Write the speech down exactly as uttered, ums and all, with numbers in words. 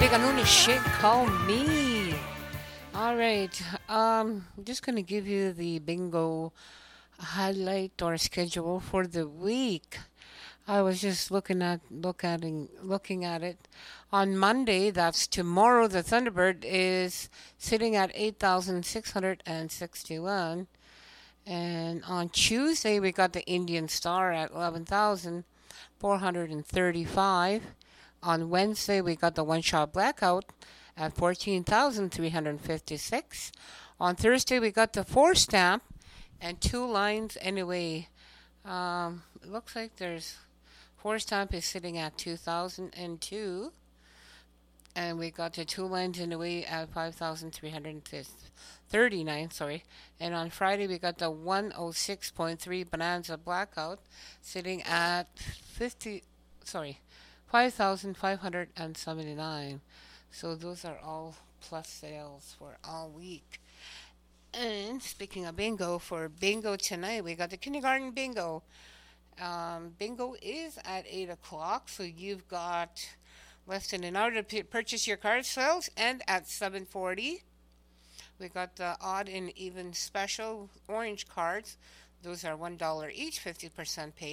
Ganuni shit, call me. All right. Um, I'm just gonna give you the bingo highlight or schedule for the week. I was just looking at look at looking at it. On Monday, that's tomorrow, the Thunderbird is sitting at eight thousand six hundred sixty-one. And on Tuesday, we got the Indian Star at eleven thousand four hundred thirty-five. On Wednesday, we got the One Shot Blackout at fourteen thousand three hundred fifty-six. On Thursday, we got the Four Stamp and two lines anyway. Um, it looks like there's Four Stamp is sitting at two thousand two. And we got the two lines in the way at five thousand three hundred thirty-nine, sorry. And on Friday, we got the one oh six point three Bonanza Blackout sitting at fifty, sorry, five thousand five hundred seventy-nine. So those are all plus sales for all week. And speaking of bingo, for bingo tonight, we got the kindergarten bingo. Um, bingo is at eight o'clock, so you've got less than an hour to p- purchase your card sales. And at seven forty, we got the odd and even special orange cards. Those are one dollar each, fifty percent paid.